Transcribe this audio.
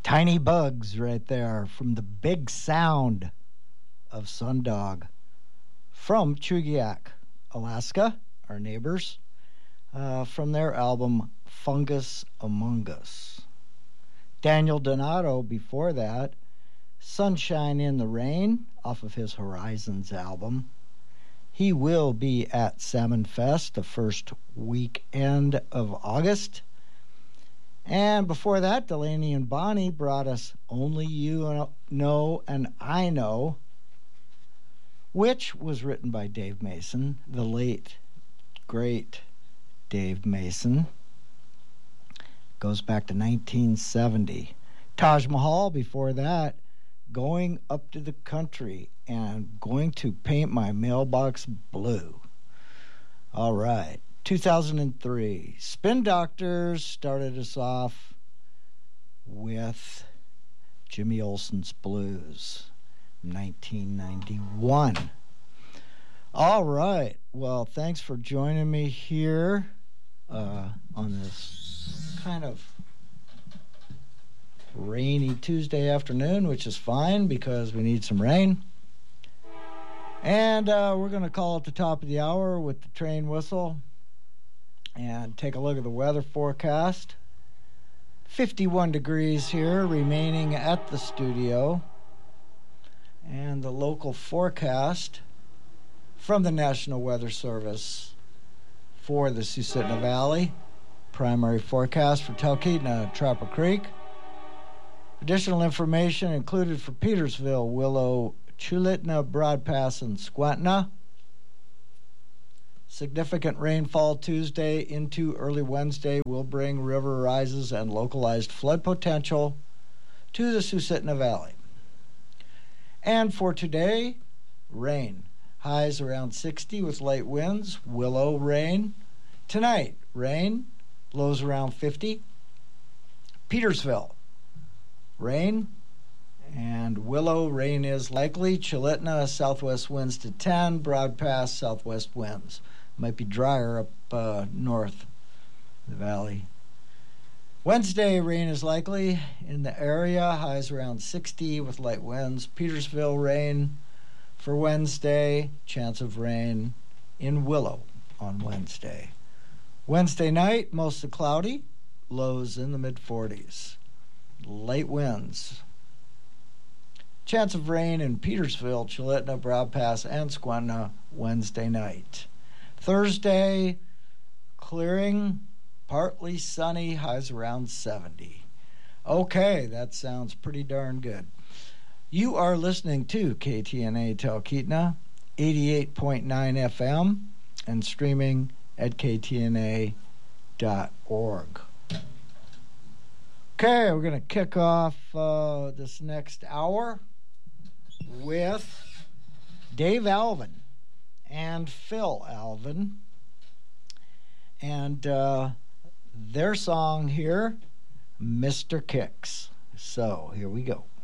Tiny Bugs right there from the Big Sound of Sundog from Chugiak, Alaska, our neighbors, from their album Fungus Among Us. Daniel Donato before that, Sunshine in the Rain off of his Horizons album. He will be at Salmon Fest the first weekend of August. And before that, Delaney and Bonnie brought us Only You Know and I Know, which was written by Dave Mason, the late, great Dave Mason. Goes back to 1970. Taj Mahal before that, Going Up to the Country and Going to Paint My Mailbox Blue. All right. 2003, Spin Doctors started us off with Jimmy Olsen's Blues, 1991. All right, well, thanks for joining me here on this kind of rainy Tuesday afternoon, which is fine because we need some rain. And we're going to call at the top of the hour with the train whistle and take a look at the weather forecast. 51 degrees here remaining at the studio. And the local forecast from the National Weather Service for the Susitna Valley. Primary forecast for Talkeetna, Trapper Creek. Additional information included for Petersville, Willow, Chulitna, Broad Pass, and Squatna. Significant rainfall Tuesday into early Wednesday will bring river rises and localized flood potential to the Susitna Valley. And for today, rain. Highs around 60 with light winds. Willow rain. Tonight, rain. Lows around 50. Petersville, rain. And Willow, rain is likely. Chulitna, southwest winds to 10. Broad Pass, southwest winds. Might be drier up north the valley. Wednesday, rain is likely in the area. Highs around 60 with light winds. Petersville, rain for Wednesday. Chance of rain in Willow on Wednesday. Wednesday night, mostly cloudy. Lows in the mid-40s. Light winds. Chance of rain in Petersville, Chulitna, Broad Pass, and Squatna Wednesday night. Thursday, clearing, partly sunny, highs around 70. Okay, that sounds pretty darn good. You are listening to KTNA Talkeetna, 88.9 FM, and streaming at ktna.org. Okay, we're going to kick off this next hour with Dave Alvin and Phil Alvin and their song here, Mr. Kicks. So here we go.